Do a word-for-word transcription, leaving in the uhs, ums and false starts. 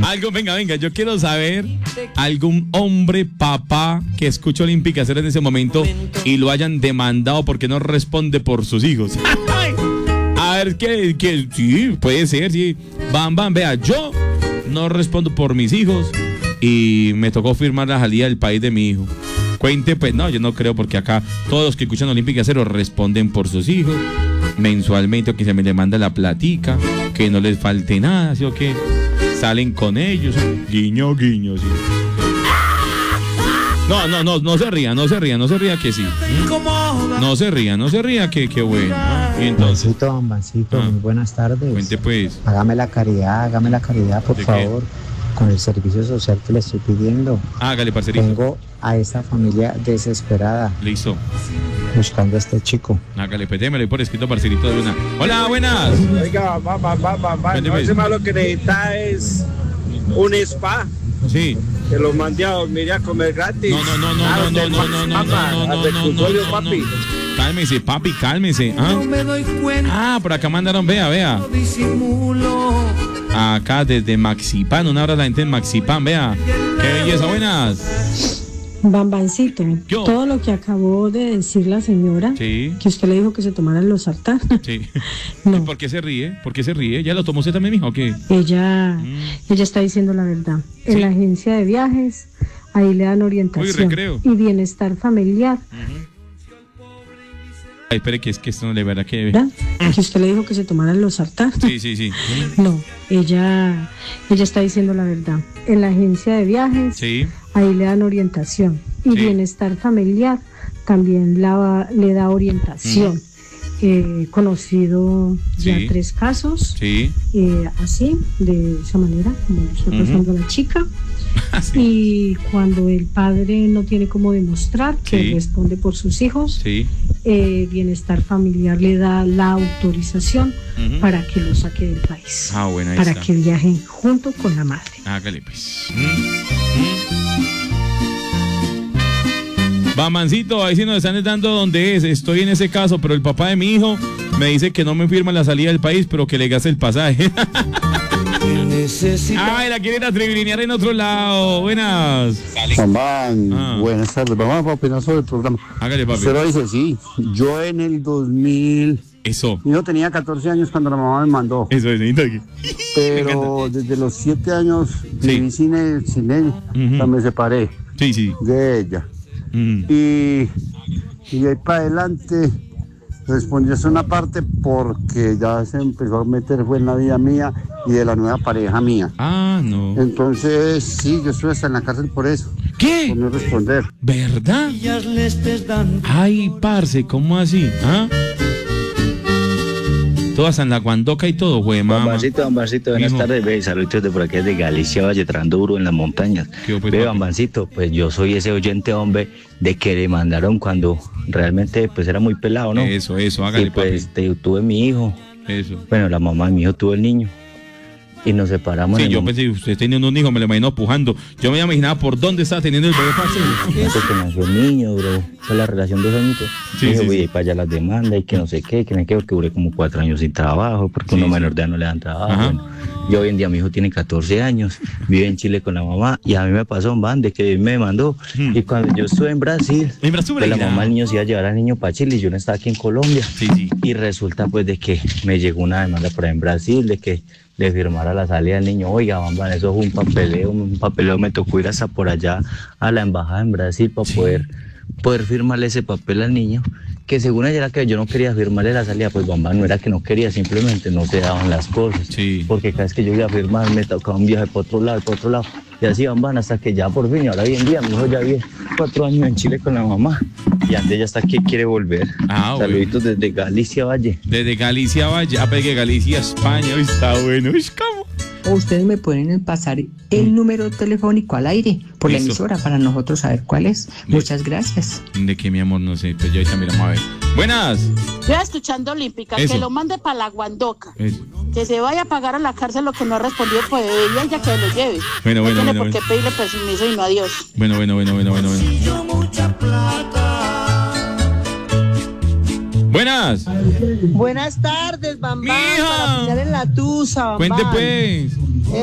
Algo, venga, venga, yo quiero saber algún hombre, papá, que escuche Olímpica Cero en ese momento y lo hayan demandado porque no responde por sus hijos. A ver, que, que sí, puede ser, sí. Bam, bam, vea, yo no respondo por mis hijos y me tocó firmar la salida del país de mi hijo. Cuente, pues no, yo no creo, porque acá todos los que escuchan Olímpica Cero responden por sus hijos mensualmente, o que se me le manda la platica, que no les falte nada, ¿sí o qué? Salen con ellos, guiño, guiño, sí. No, no, no, no se ría, no se ría, no se ría que sí. No se ría, no se ría que, que bueno. ¿No? Y entonces. Bambancito, Bambancito, ah. muy buenas tardes. Cuente pues. Hágame la caridad, hágame la caridad, por favor. Qué? Con el servicio social que le estoy pidiendo. Hágale, parcerito. Tengo a esta familia desesperada. Listo. Buscando a este chico. Hágale, pues démelo por escrito, parcerito de una. Hola, buenas. Oiga, va, va, va, va, va. No, ese más lo que necesita es un spa. Sí. Que lo mande a dormir y a comer gratis. No, no, no, no, ah, no, no, no, no, no, no, no, no, no, no, papi. Cálmese, papi, cálmese. ¿Ah? No me doy cuenta. Ah, por acá mandaron, vea, vea. Acá desde Maxipan, una hora la gente en Maxipan, vea. Qué belleza, buenas. Bambancito, Yo. todo lo que acabó de decir la señora, sí. que usted le dijo que se tomaran los sartán. Sí. No. ¿Por qué se ríe? ¿Por qué se ríe? ¿Ya lo tomó usted también, mijo, o qué? Ella, mm. ella está diciendo la verdad. En sí. la agencia de viajes, ahí le dan orientación. Uy, y bienestar familiar. Uh-huh. Ay, espere, que es que esto no le verá que... ¿verdad? Que usted le dijo que se tomaran los sartán. Sí, sí, sí. No, ella, ella está diciendo la verdad. En la agencia de viajes, sí. ahí le dan orientación. Y sí. bienestar familiar también la, le da orientación. Mm. Eh, conocido ya sí. tres casos, sí. eh, así, de esa manera, como le está pasando uh-huh. a la chica. sí. Y cuando el padre no tiene cómo demostrar que sí. responde por sus hijos, sí. eh, bienestar familiar le da la autorización uh-huh. para que lo saque del país, ah, bueno, ahí para está. que viajen junto con la madre. Hágale pues. ¿Mm? ¿Mm? Bamancito, ahí sí nos están dando donde es. Estoy en ese caso, pero el papá de mi hijo me dice que no me firma la salida del país, pero que le gaste el pasaje. Ay, la quieren atrilinear en otro lado. Buenas. Mamá, ah. buenas tardes. Vamos a opinar sobre el programa. Hágale, papi. Usted lo dice, sí. Yo en el dos mil... Eso. Yo tenía catorce años cuando la mamá me mandó. Eso es, aquí. Pero desde los siete años sí. viví sin, él, sin ella. Uh-huh. O sea, me separé sí, sí. de ella. Uh-huh. Y, y ahí para adelante respondió a una parte porque ya se empezó a meter fue en la vida mía y de la nueva pareja mía. Ah, no. Entonces, sí, yo estuve hasta en la cárcel por eso. ¿Qué? Por no responder. ¿Verdad? Ay, parce, ¿cómo así? ¿Ah? Todas en la guandoca y todo, güey, mamá. Bambancito, Bambancito, buenas Mijo. tardes, ve, saludos de por aquí de Galicia, Valle, trando duro en las montañas. Pues, ve, Bambancito, pues yo soy ese oyente, hombre, de que le mandaron cuando realmente, pues era muy pelado, ¿no? Eso, eso, hágale, y pues papi. te, tuve mi hijo. Eso. Bueno, la mamá de mi hijo tuvo el niño. Y nos separamos. Sí, yo pensé que usted teniendo un hijo, me lo imagino pujando. Yo me imaginaba por dónde estaba teniendo el bebé, parce. Porque nació el niño, bro. Fue la relación de dos añitos. Sí, dije, sí, voy sí. a ir para allá las demandas y que no sé qué, que no sé qué, porque duré como cuatro años sin trabajo, porque sí, uno sí. menor de edad no le dan trabajo. Bueno, yo hoy en día mi hijo tiene catorce años, vive en Chile con la mamá, y a mí me pasó un van de que me mandó. Hmm. Y cuando yo estuve en Brasil, en Brasil pues la mamá del niño se iba a llevar al niño para Chile y yo no estaba aquí en Colombia. Sí, sí. Y resulta pues de que me llegó una demanda por ahí en Brasil, de que le firmara la salida del niño. Oiga, bambán, eso fue un papeleo, un papeleo, me tocó ir hasta por allá a la embajada en Brasil para sí. poder, poder firmarle ese papel al niño, que según ella era que yo no quería firmarle la salida, pues bambán, no era que no quería, simplemente no se daban las cosas, sí. porque cada vez que yo iba a firmar me tocaba un viaje para otro lado, para otro lado, y así bambán, hasta que ya por fin, y ahora hoy en día mi hijo ya vive cuatro años en Chile con la mamá, y antes ya está aquí, quiere volver. Ah, saluditos bueno. desde Galicia Valle. Desde Galicia Valle, ah, porque Galicia, España, hoy está bueno, uy, ¿cómo? O ustedes me pueden pasar el mm. número telefónico al aire por Listo. La emisora para nosotros saber cuál es. Muchas gracias. ¿De qué, mi amor? No sé, pues yo ahorita miramos a ver. Buenas. Yo escuchando Olímpica, Eso. Que lo mande para la Guandoca. Eso. Que se vaya a pagar a la cárcel lo que no ha respondido, pues ella que lo lleve. Bueno, bueno, no bueno. tiene por bueno. qué pedirle permiso y no adiós. Bueno, bueno, bueno, bueno, bueno. bueno. Mucha plata. Buenas. Buenas tardes, Bambán. Para opinar en la tusa, Bambán. Cuente pues.